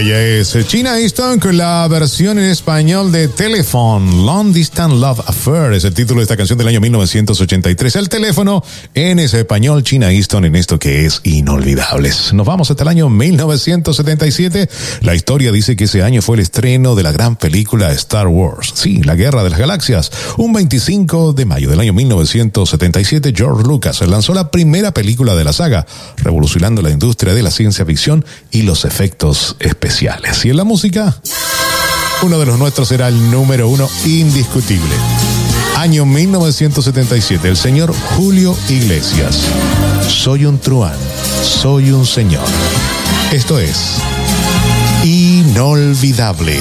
Ella es China Easton con la versión en español de Telephone, Long Distance Love Affair, es el título de esta canción del año 1983. El teléfono en español, China Easton en esto que es Inolvidables. Nos vamos hasta el año 1977. La historia dice que ese año fue el estreno de la gran película Star Wars. Sí, la Guerra de las Galaxias. Un 25 de mayo del año 1977, George Lucas lanzó la primera película de la saga, revolucionando la industria de la ciencia ficción y los efectos especiales. Y en la música, uno de los nuestros será el número uno indiscutible. Año 1977, el señor Julio Iglesias. Soy un truán, soy un señor. Esto es Inolvidable.